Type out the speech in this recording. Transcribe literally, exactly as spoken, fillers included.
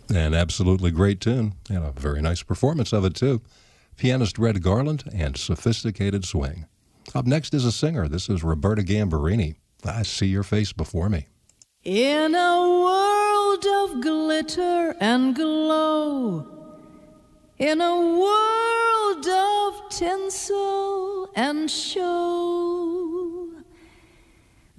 An absolutely great tune, and a very nice performance of it, too. Pianist Red Garland and Sophisticated Swing. Up next is a singer. This is Roberta Gambarini. I See Your Face Before Me. In a world of glitter and glow, in a world of tinsel and show,